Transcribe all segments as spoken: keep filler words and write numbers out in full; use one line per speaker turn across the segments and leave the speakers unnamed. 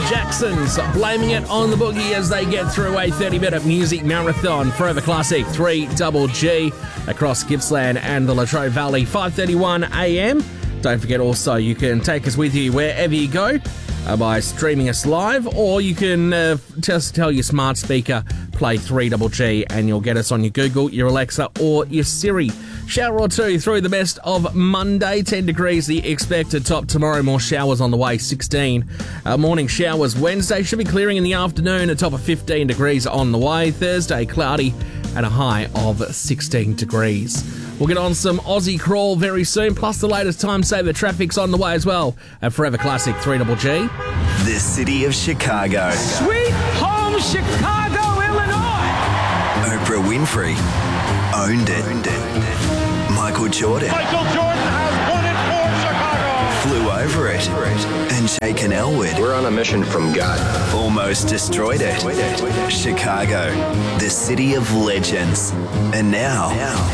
Jacksons blaming it on the boogie as they get through a thirty-minute music marathon. Forever Classic three double G across Gippsland and the Latrobe Valley, five thirty-one a m. Don't forget also you can take us with you wherever you go uh, by streaming us live, or you can uh, just tell your smart speaker, play three double G, and you'll get us on your Google, your Alexa, or your Siri. Shower or two through the best of Monday. ten degrees the expected top tomorrow. More showers on the way, sixteen. Uh, morning showers Wednesday. Should be clearing in the afternoon. A top of fifteen degrees on the way. Thursday, cloudy and a high of sixteen degrees. We'll get on some Aussie crawl very soon. Plus the latest time saver traffic's on the way as well. At Forever Classic three double G.
The city of Chicago.
Sweet home Chicago, Illinois.
Oprah Winfrey owned it. Owned it. Michael Jordan.
Michael Jordan has won it for Chicago.
Flew over it. And Jake and Elwood.
We're on a mission from God.
Almost destroyed it. Chicago, the city of legends. And now,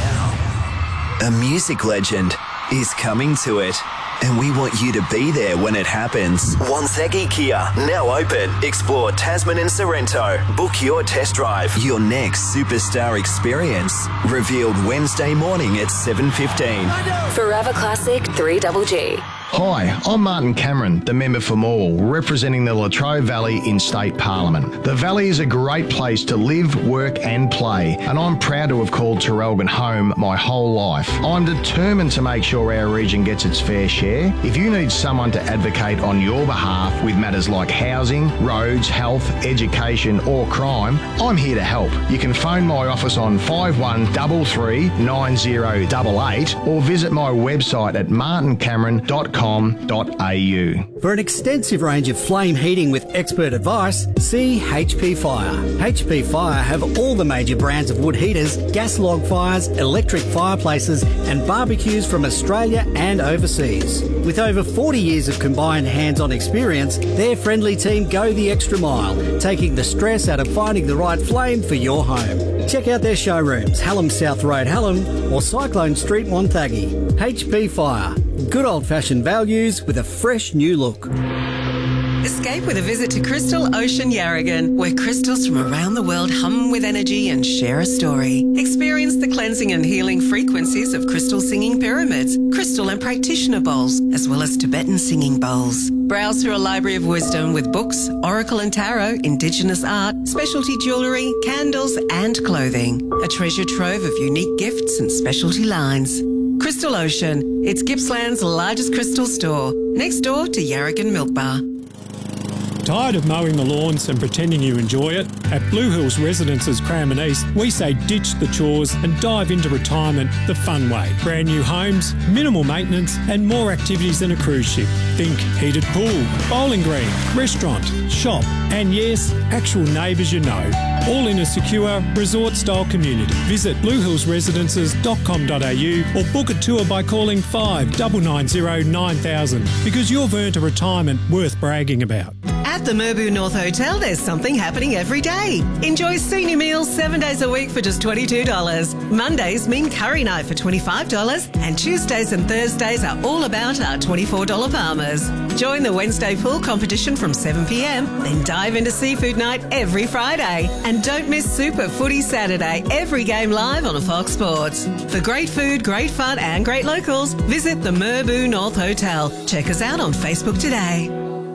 a music legend is coming to it. And we want you to be there when it happens. Wonthaggi Kia, now open. Explore Tasman and Sorrento. Book your test drive. Your next superstar experience. Revealed Wednesday morning at seven fifteen.
Forever Classic three double G.
Hi, I'm Martin Cameron, the member for Morwell, representing the Latrobe Valley in State Parliament. The Valley is a great place to live, work and play, and I'm proud to have called Terrelgan home my whole life. I'm determined to make sure our region gets its fair share. If you need someone to advocate on your behalf with matters like housing, roads, health, education or crime, I'm here to help. You can phone my office on five one three three nine zero eight eight or visit my website at martin cameron dot com.
For an extensive range of flame heating with expert advice, see H P Fire. H P Fire have all the major brands of wood heaters, gas log fires, electric fireplaces and barbecues from Australia and overseas. With over forty years of combined hands-on experience, their friendly team go the extra mile, taking the stress out of finding the right flame for your home. Check out their showrooms, Hallam South Road, Hallam or Cyclone Street, Wonthaggi. H P Fire. Good old-fashioned values with a fresh new look.
Escape with a visit to Crystal Ocean Yarragon, where crystals from around the world hum with energy and share a story. Experience the cleansing and healing frequencies of crystal singing pyramids, crystal and practitioner bowls, as well as Tibetan singing bowls. Browse through a library of wisdom with books, oracle and tarot, indigenous art, specialty jewellery, candles and clothing. A treasure trove of unique gifts and specialty lines. Crystal Ocean, it's Gippsland's largest crystal store, next door to Yarragon Milk Bar.
Tired of mowing the lawns and pretending you enjoy it? At Blue Hills Residences Cranbourne East, we say ditch the chores and dive into retirement the fun way. Brand new homes, minimal maintenance and more activities than a cruise ship. Think heated pool, bowling green, restaurant, shop and yes, actual neighbours you know. All in a secure, resort-style community. Visit blue hills residences dot com dot a u or book a tour by calling five nine nine zero nine thousand because you've earned a retirement worth bragging about.
At the Merbau North Hotel, there's something happening every day. Enjoy senior meals seven days a week for just twenty-two dollars. Mondays mean curry night for twenty-five dollars and Tuesdays and Thursdays are all about our twenty-four dollars Palmers. Join the Wednesday pool competition from seven p m, then dive into seafood night every Friday. And don't miss Super Footy Saturday, every game live on Fox Sports. For great food, great fun and great locals, visit the Merbau North Hotel. Check us out on Facebook today.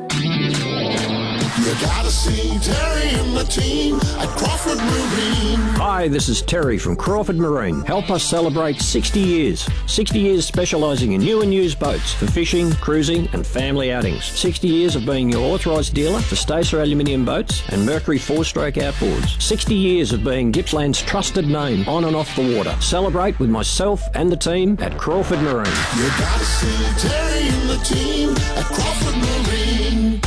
You gotta see Terry and the team at Crawford Marine.
Hi, this is Terry from Crawford Marine. Help us celebrate sixty years. sixty years specialising in new and used boats for fishing, cruising and family outings. sixty years of being your authorised dealer for Stacer aluminium boats and Mercury four-stroke outboards. sixty years of being Gippsland's trusted name on and off the water. Celebrate with myself and the team at Crawford Marine.
You gotta see Terry and the team at Crawford Marine.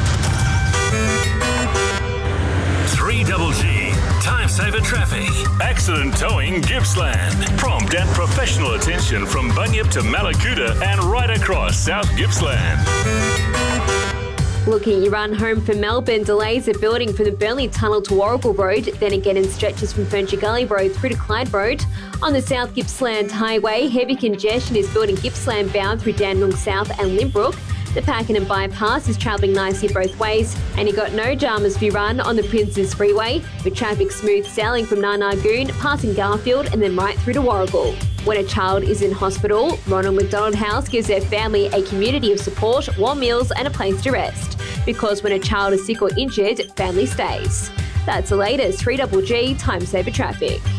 three double G, time saver traffic. Accident towing Gippsland. Prompt and professional attention from Bunyip to Malakuta and right across South Gippsland.
Looking at your run home from Melbourne, delays are building from the Burnley Tunnel to Warrigal Road, then again in stretches from Furniture Gully Road through to Clyde Road. On the South Gippsland Highway, heavy congestion is building Gippsland bound through Dandenong South and Limbrook. The Pakenham bypass is travelling nicely both ways, and you got no Jarmersview run on the Princes Freeway, with traffic smooth sailing from Narnagoon, passing Garfield and then right through to Warragul. When a child is in hospital, Ronald McDonald House gives their family a community of support, warm meals and a place to rest. Because when a child is sick or injured, family stays. That's the latest three G G Time Saver Traffic.